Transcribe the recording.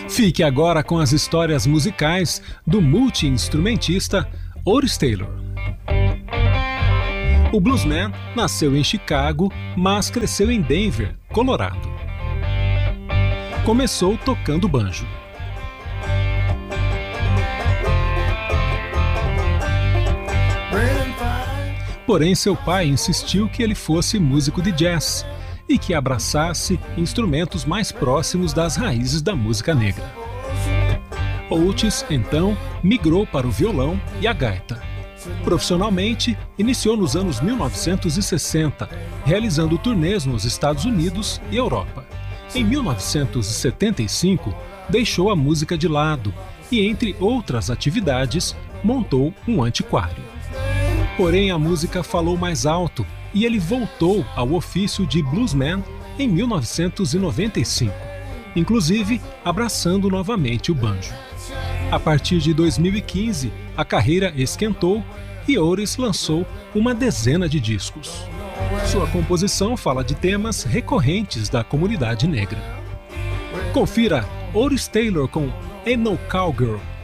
Fique agora com as histórias musicais do multi-instrumentista Otis Taylor. O bluesman nasceu em Chicago, mas cresceu em Denver, Colorado. Começou tocando banjo. Porém, seu pai insistiu que ele fosse músico de jazz e que abraçasse instrumentos mais próximos das raízes da música negra. Otis, então, migrou para o violão e a gaita. Profissionalmente, iniciou nos anos 1960, realizando turnês nos Estados Unidos e Europa. Em 1975, deixou a música de lado e, entre outras atividades, montou um antiquário. Porém, a música falou mais alto e ele voltou ao ofício de bluesman em 1995, inclusive abraçando novamente o banjo. A partir de 2015, a carreira esquentou e Otis lançou uma dezena de discos. Sua composição fala de temas recorrentes da comunidade negra. Confira Otis Taylor com Ain't No Cowgirl.